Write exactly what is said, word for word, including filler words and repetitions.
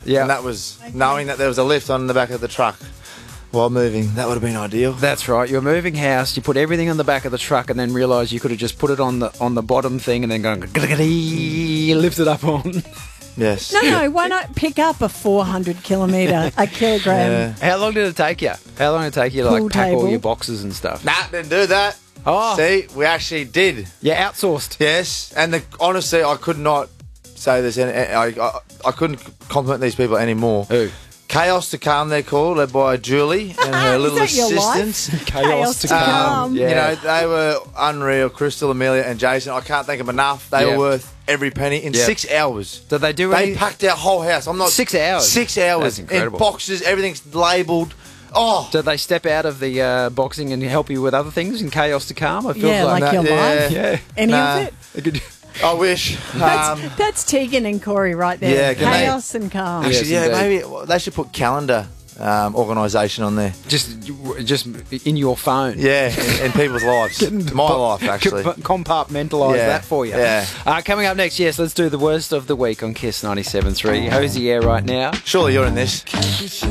Yeah. And that was knowing that there was a lift on the back of the truck while moving. That would have been ideal. That's right. You're moving house. You put everything on the back of the truck, and then realise you could have just put it on the on the bottom thing, and then gone lift it up on. Yes. No, no. Why not pick up a four hundred kilometre, a kilogram? Yeah. How long did it take you? How long did it take you to like Pool pack all table. your boxes and stuff? Nah, didn't do that. Oh. See, we actually did. Yeah, outsourced. Yes, and the, honestly, I could not say this. Any, I, I I couldn't compliment these people anymore. Who? Chaos to Calm, they're called, led by Julie and her Is little that your life? assistants. Chaos to Um, calm. Yeah. You know, they were unreal. Crystal, Amelia, and Jason. I can't thank them enough. They Yeah. were worth every penny in Yeah. six hours. Did they do They any? packed our whole house. I'm not Six hours? Six hours That's incredible. in boxes. Everything's labelled. Oh, Did they step out of the uh, boxing and help you with other things in Chaos to Calm? I feel Yeah, like Nah, your yeah. life. Yeah. Any Nah. of it? I wish. That's, Um, that's Tegan and Corey right there. Yeah, can they- Chaos and calm. Yes, actually, yeah, indeed. maybe well, they should put calendar um, organisation on there. Just, just in your phone. Yeah, in, in people's lives. My life, actually. Com- compartmentalise Yeah, that for you. yeah. Uh, coming up next, yes, let's do the worst of the week on Kiss ninety-seven point three. Hosey Air right now. Surely you're in this.